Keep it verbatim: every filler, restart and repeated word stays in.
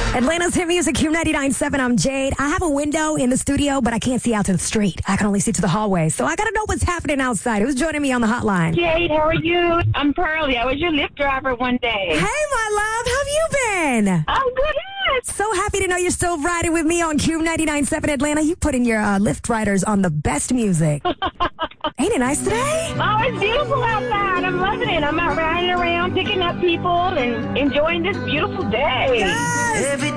Atlanta's hit music, Q ninety-nine point seven. I'm Jade. I have a window in the studio, but I can't see out to the street. I can only see to the hallway. So I got to know what's happening outside. Who's joining me on the hotline? Jade, how are you? I'm Pearlie. I was your Lyft driver one day. Hey, my love. How have you been? I'm good. So happy to know you're still riding with me on Q ninety-nine point seven Atlanta. You putting your uh, Lyft riders on the best music. Ain't it nice today? Oh, it's beautiful outside. I'm loving it. I'm out riding around, picking up people, and enjoying this beautiful day. Yes. Every